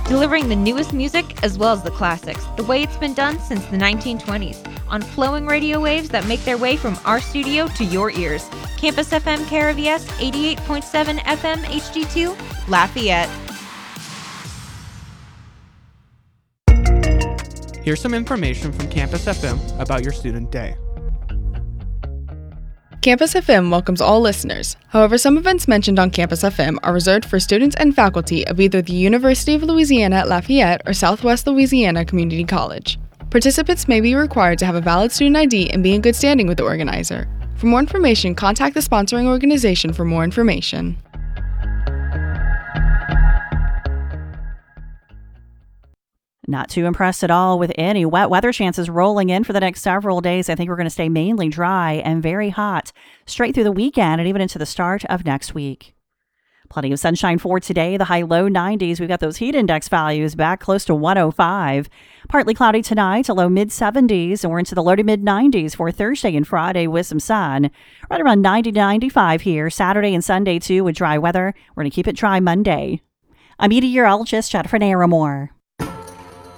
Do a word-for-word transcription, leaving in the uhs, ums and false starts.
delivering the newest music as well as the classics, the way it's been done since the nineteen twenties, on flowing radio waves that make their way from our studio to your ears. Campus F M K R V S eighty-eight point seven F M H D two, Lafayette. Here's some information from Campus F M about your student day. Campus F M welcomes all listeners. However, some events mentioned on Campus F M are reserved for students and faculty of either the University of Louisiana at Lafayette or Southwest Louisiana Community College. Participants may be required to have a valid student I D and be in good standing with the organizer. For more information, contact the sponsoring organization for more information. Not too impressed at all with any wet weather chances rolling in for the next several days. I think we're going to stay mainly dry and very hot straight through the weekend and even into the start of next week. Plenty of sunshine for today. The high low nineties. We've got those heat index values back close to one oh five. Partly cloudy tonight, a low mid seventies, and we're into the low to mid nineties for Thursday and Friday with some sun. Right around ninety to ninety-five here. Saturday and Sunday too with dry weather. We're going to keep it dry Monday. I'm meteorologist Jennifer Naramore.